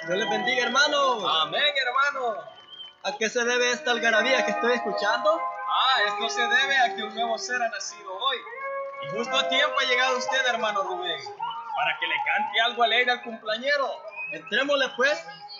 Dios les bendiga, hermano. Amén, hermano. ¿A qué se debe esta algarabía que estoy escuchando? Esto se debe a que un nuevo ser ha nacido hoy. Y justo a tiempo ha llegado usted, hermano Rubén, para que le cante algo alegre al cumpleañero. Entrémosle pues.